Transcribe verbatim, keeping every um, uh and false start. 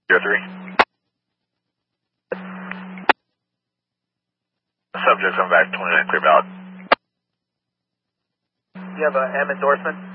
zero three. Subjects on back twenty-nine, clear valid. You have a M endorsement?